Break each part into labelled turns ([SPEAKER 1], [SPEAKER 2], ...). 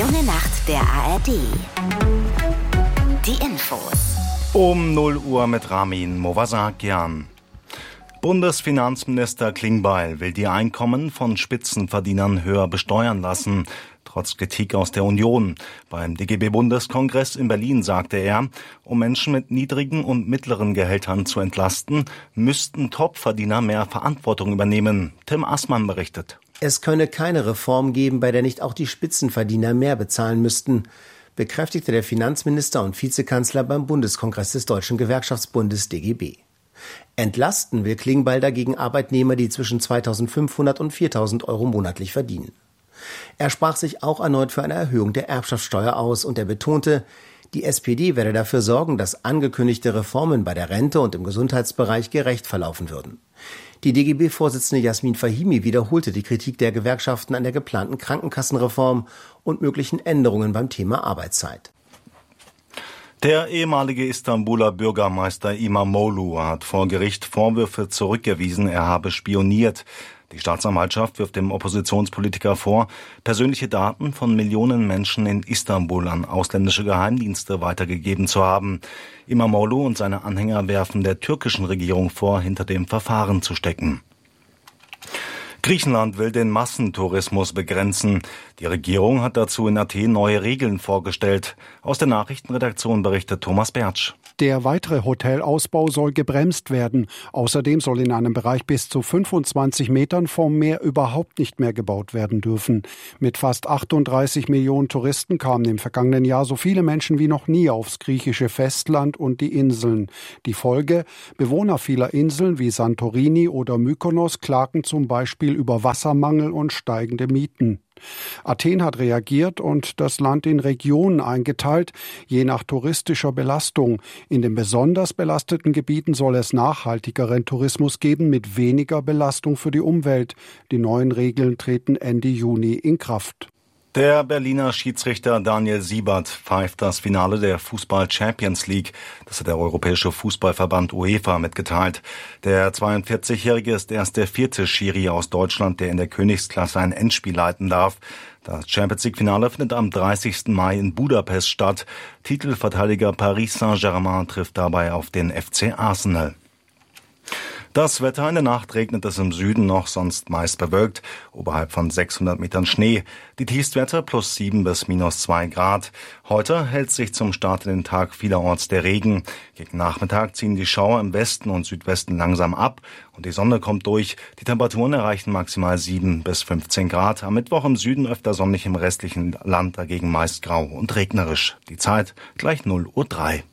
[SPEAKER 1] junge Nacht der ARD. Die Infos.
[SPEAKER 2] Um 0 Uhr mit Ramin Movasakian. Bundesfinanzminister Klingbeil will die Einkommen von Spitzenverdienern höher besteuern lassen, trotz Kritik aus der Union. Beim DGB-Bundeskongress in Berlin sagte er, um Menschen mit niedrigen und mittleren Gehältern zu entlasten, müssten Topverdiener mehr Verantwortung übernehmen. Tim Assmann berichtet.
[SPEAKER 3] Es könne keine Reform geben, bei der nicht auch die Spitzenverdiener mehr bezahlen müssten, bekräftigte der Finanzminister und Vizekanzler beim Bundeskongress des Deutschen Gewerkschaftsbundes DGB. Entlasten will Klingbeil dagegen Arbeitnehmer, die zwischen 2.500 und 4.000 Euro monatlich verdienen. Er sprach sich auch erneut für eine Erhöhung der Erbschaftssteuer aus und er betonte, die SPD werde dafür sorgen, dass angekündigte Reformen bei der Rente und im Gesundheitsbereich gerecht verlaufen würden. Die DGB-Vorsitzende Jasmin Fahimi wiederholte die Kritik der Gewerkschaften an der geplanten Krankenkassenreform und möglichen Änderungen beim Thema Arbeitszeit.
[SPEAKER 2] Der ehemalige Istanbuler Bürgermeister İmamoğlu hat vor Gericht Vorwürfe zurückgewiesen, er habe spioniert. Die Staatsanwaltschaft wirft dem Oppositionspolitiker vor, persönliche Daten von Millionen Menschen in Istanbul an ausländische Geheimdienste weitergegeben zu haben. İmamoğlu und seine Anhänger werfen der türkischen Regierung vor, hinter dem Verfahren zu stecken. Griechenland will den Massentourismus begrenzen. Die Regierung hat dazu in Athen neue Regeln vorgestellt. Aus der Nachrichtenredaktion berichtet Thomas Bertsch.
[SPEAKER 4] Der weitere Hotelausbau soll gebremst werden. Außerdem soll in einem Bereich bis zu 25 Metern vom Meer überhaupt nicht mehr gebaut werden dürfen. Mit fast 38 Millionen Touristen kamen im vergangenen Jahr so viele Menschen wie noch nie aufs griechische Festland und die Inseln. Die Folge: Bewohner vieler Inseln wie Santorini oder Mykonos klagen zum Beispiel über Wassermangel und steigende Mieten. Athen hat reagiert und das Land in Regionen eingeteilt, je nach touristischer Belastung. In den besonders belasteten Gebieten soll es nachhaltigeren Tourismus geben mit weniger Belastung für die Umwelt. Die neuen Regeln treten Ende Juni in Kraft.
[SPEAKER 2] Der Berliner Schiedsrichter Daniel Siebert pfeift das Finale der Fußball-Champions League. Das hat der Europäische Fußballverband UEFA mitgeteilt. Der 42-Jährige ist erst der 4. Schiri aus Deutschland, der in der Königsklasse ein Endspiel leiten darf. Das Champions League-Finale findet am 30. Mai in Budapest statt. Titelverteidiger Paris Saint-Germain trifft dabei auf den FC Arsenal. Das Wetter: in der Nacht regnet es im Süden noch, sonst meist bewölkt, oberhalb von 600 Metern Schnee. Die Tiefstwerte +7 bis -2 Grad. Heute hält sich zum Start in den Tag vielerorts der Regen. Gegen Nachmittag ziehen die Schauer im Westen und Südwesten langsam ab und die Sonne kommt durch. Die Temperaturen erreichen maximal 7 bis 15 Grad. Am Mittwoch im Süden öfter sonnig, im restlichen Land dagegen meist grau und regnerisch. Die Zeit gleich 0:03 Uhr.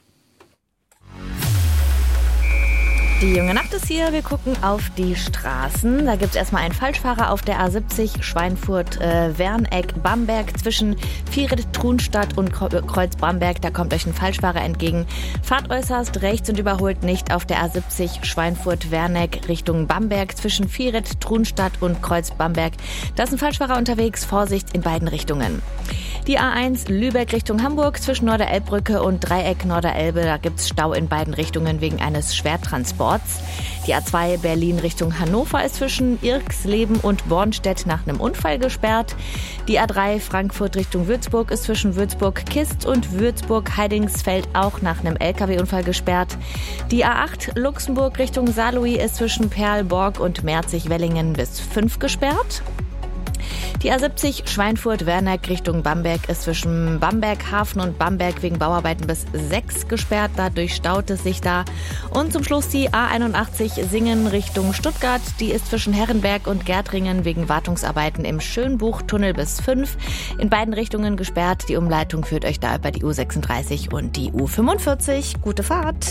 [SPEAKER 5] Die junge Nacht ist hier, wir gucken auf die Straßen. Da gibt es erstmal einen Falschfahrer auf der A70 Schweinfurt-Werneck-Bamberg zwischen Vieret-Trunstadt und Kreuz Bamberg. Da kommt euch ein Falschfahrer entgegen. Fahrt äußerst rechts und überholt nicht auf der A70 Schweinfurt-Werneck Richtung Bamberg zwischen Vieret-Trunstadt und Kreuz Bamberg. Da ist ein Falschfahrer unterwegs, Vorsicht in beiden Richtungen. Die A1 Lübeck Richtung Hamburg zwischen Norderelbbrücke und Dreieck Norderelbe. Da gibt es Stau in beiden Richtungen wegen eines Schwertransports. Die A2 Berlin Richtung Hannover ist zwischen Irxleben und Bornstedt nach einem Unfall gesperrt. Die A3 Frankfurt Richtung Würzburg ist zwischen Würzburg-Kist und Würzburg-Heidingsfeld auch nach einem LKW-Unfall gesperrt. Die A8 Luxemburg Richtung Saarlouis ist zwischen Perlborg und Merzig-Wellingen bis 5 gesperrt. Die A70 Schweinfurt-Werneck Richtung Bamberg ist zwischen Bamberg-Hafen und Bamberg wegen Bauarbeiten bis 6 gesperrt. Dadurch staut es sich da. Und zum Schluss die A81 Singen Richtung Stuttgart. Die ist zwischen Herrenberg und Gärtringen wegen Wartungsarbeiten im Schönbuchtunnel bis 5. In beiden Richtungen gesperrt. Die Umleitung führt euch da über die U36 und die U45. Gute Fahrt!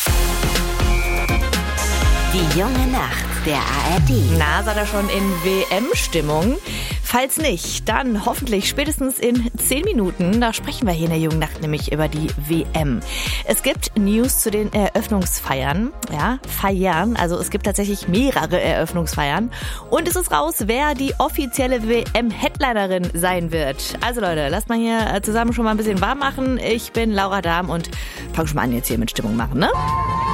[SPEAKER 1] Die junge Nacht der ARD.
[SPEAKER 5] Na, seid ihr schon in WM-Stimmung? Falls nicht, dann hoffentlich spätestens in 10 Minuten. Da sprechen wir hier in der jungen Nacht nämlich über die WM. Es gibt News zu den Eröffnungsfeiern. Ja, Feiern. Also es gibt tatsächlich mehrere Eröffnungsfeiern. Und es ist raus, wer die offizielle WM-Headlinerin sein wird. Also Leute, lasst mal hier zusammen schon mal ein bisschen warm machen. Ich bin Laura Dahm und fang schon mal an jetzt hier mit Stimmung machen, ne?